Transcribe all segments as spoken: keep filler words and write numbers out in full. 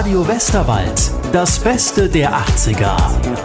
Radio Westerwald. Das Beste der achtziger.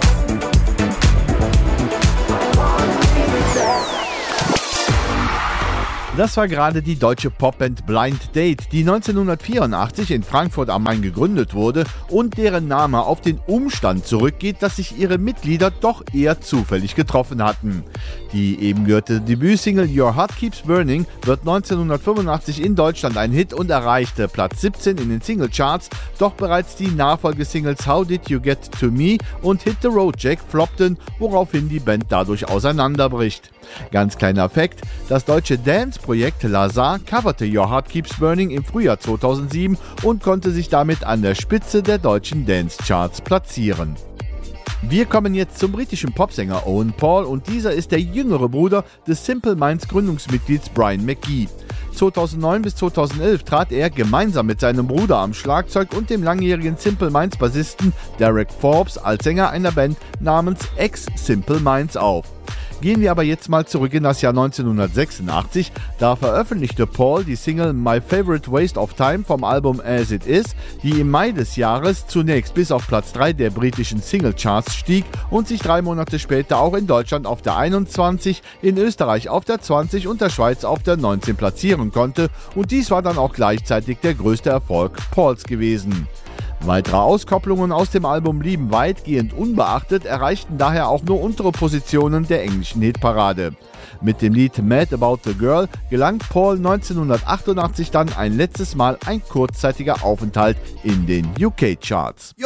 Das war gerade die deutsche Popband Blind Date, die neunzehnhundertvierundachtzig in Frankfurt am Main gegründet wurde und deren Name auf den Umstand zurückgeht, dass sich ihre Mitglieder doch eher zufällig getroffen hatten. Die eben gehörte Debütsingle Your Heart Keeps Burning wird neunzehnhundertfünfundachtzig in Deutschland ein Hit und erreichte Platz siebzehn in den Singlecharts, doch bereits die Nachfolgesingles How Did You Get To Me und Hit the Road Jack floppten, woraufhin die Band dadurch auseinanderbricht. Ganz kleiner Fakt: Das deutsche Dance-Projekt Lazar coverte Your Heart Keeps Burning im Frühjahr zweitausendsieben und konnte sich damit an der Spitze der deutschen Dance-Charts platzieren. Wir kommen jetzt zum britischen Popsänger Owen Paul und dieser ist der jüngere Bruder des Simple Minds Gründungsmitglieds Brian McGee. zweitausendneun bis zweitausendelf trat er gemeinsam mit seinem Bruder am Schlagzeug und dem langjährigen Simple Minds Bassisten Derek Forbes als Sänger einer Band namens Ex-Simple Minds auf. Gehen wir aber jetzt mal zurück in das Jahr neunzehnhundertsechsundachtzig, da veröffentlichte Paul die Single My Favorite Waste of Time vom Album As It Is, die im Mai des Jahres zunächst bis auf Platz drei der britischen Singlecharts stieg und sich drei Monate später auch in Deutschland auf der einundzwanzig, in Österreich auf der zwanzig und der Schweiz auf der neunzehn platzieren konnte, und dies war dann auch gleichzeitig der größte Erfolg Pauls gewesen. Weitere Auskopplungen aus dem Album blieben weitgehend unbeachtet, erreichten daher auch nur untere Positionen der englischen Hitparade. Mit dem Lied Mad About the Girl gelang Paul neunzehnhundertachtundachtzig dann ein letztes Mal ein kurzzeitiger Aufenthalt in den U K-Charts.